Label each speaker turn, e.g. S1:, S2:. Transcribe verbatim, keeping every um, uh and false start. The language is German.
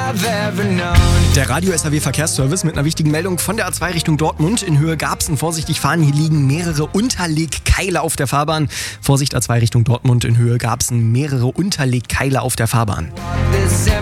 S1: Der Radio-S R W-Verkehrsservice mit einer wichtigen Meldung von der A zwei Richtung Dortmund. In Höhe Garbsen, Vorsichtig fahren, hier liegen mehrere Unterlegkeile auf der Fahrbahn. Vorsicht A zwei Richtung Dortmund, in Höhe Garbsen, mehrere Unterlegkeile auf der Fahrbahn.